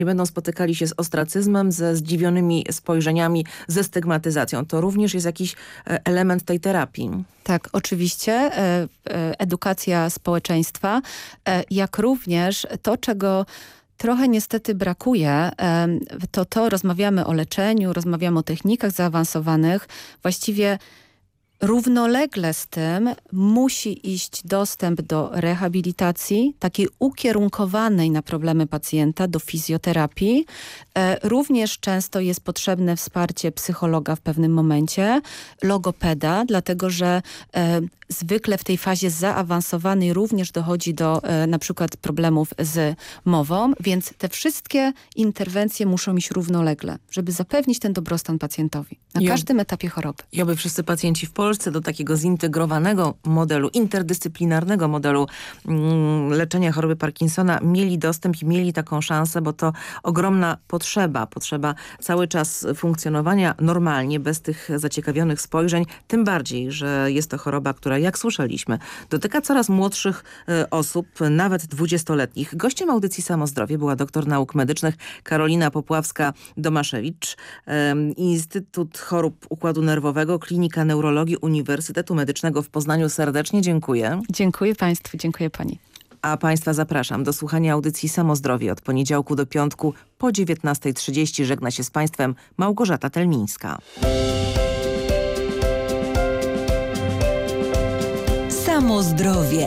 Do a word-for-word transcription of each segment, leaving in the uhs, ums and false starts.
będą spotykali się z ostracyzmem, ze zdziwionymi spojrzeniami, ze stygmatyzacją. To również jest jakiś element tej terapii. Tak, oczywiście. Edukacja społeczeństwa, jak również to, czego trochę niestety brakuje, to to rozmawiamy o leczeniu, rozmawiamy o technikach zaawansowanych. Właściwie równolegle z tym musi iść dostęp do rehabilitacji, takiej ukierunkowanej na problemy pacjenta, do fizjoterapii. E, również często jest potrzebne wsparcie psychologa w pewnym momencie, logopeda, dlatego że e, zwykle w tej fazie zaawansowanej również dochodzi do e, na przykład problemów z mową, więc te wszystkie interwencje muszą iść równolegle, żeby zapewnić ten dobrostan pacjentowi na Ja, każdym etapie choroby. I oby wszyscy pacjenci w Polsce do takiego zintegrowanego modelu, interdyscyplinarnego modelu mm, leczenia choroby Parkinsona mieli dostęp i mieli taką szansę, bo to ogromna potrzeba, potrzeba cały czas funkcjonowania normalnie, bez tych zaciekawionych spojrzeń, tym bardziej, że jest to choroba, która, jak słyszeliśmy, dotyka coraz młodszych y, osób, nawet dwudziestoletnich. Gościem audycji Samozdrowie była doktor nauk medycznych Karolina Popławska-Domaszewicz, y, Instytut Chorób Układu Nerwowego, Klinika Neurologii Uniwersytetu Medycznego w Poznaniu. Serdecznie dziękuję. Dziękuję Państwu, dziękuję Pani. A Państwa zapraszam do słuchania audycji Samozdrowie od poniedziałku do piątku po dziewiętnastej trzydzieści. Żegna się z Państwem Małgorzata Telmińska. Samozdrowie.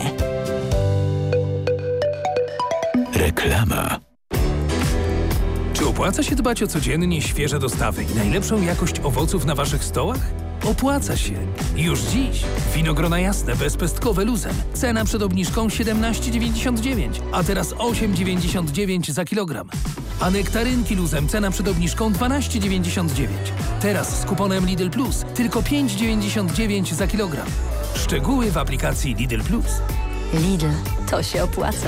Reklama. Czy opłaca się dbać o codziennie świeże dostawy i najlepszą jakość owoców na Waszych stołach? Opłaca się. Już dziś. Winogrona jasne bezpestkowe luzem. Cena przed obniżką siedemnaście dziewięćdziesiąt dziewięć, a teraz osiem dziewięćdziesiąt dziewięć za kilogram. A nektarynki luzem cena przed obniżką dwanaście dziewięćdziesiąt dziewięć. Teraz z kuponem Lidl Plus tylko pięć dziewięćdziesiąt dziewięć za kilogram. Szczegóły w aplikacji Lidl Plus. Lidl, to się opłaca.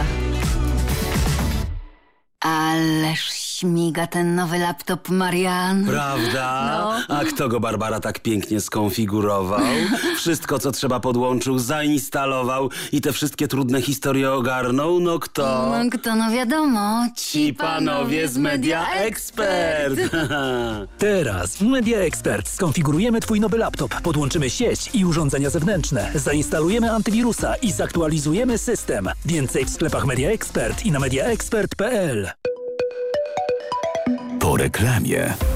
Ależ śmiga ten nowy laptop, Marian. Prawda? No. A kto go, Barbara, tak pięknie skonfigurował? Wszystko, co trzeba, podłączył, zainstalował i te wszystkie trudne historie ogarnął? No kto? No kto, no wiadomo. Ci panowie z Media Expert. Teraz w Media Expert skonfigurujemy Twój nowy laptop, podłączymy sieć i urządzenia zewnętrzne, zainstalujemy antywirusa i zaktualizujemy system. Więcej w sklepach Media Expert i na media expert kropka p l. Po reklamie.